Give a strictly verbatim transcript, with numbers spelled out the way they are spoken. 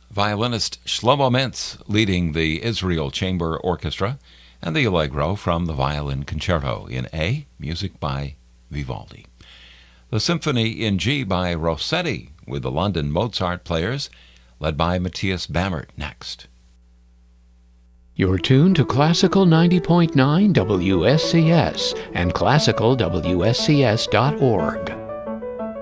violinist Shlomo Mintz leading the Israel Chamber Orchestra, and the Allegro from the Violin Concerto in A, music by Vivaldi. The Symphony in G by Rossetti with the London Mozart Players, led by Matthias Bammert next. You're tuned to Classical ninety point nine W S C S and classical W S C S dot org.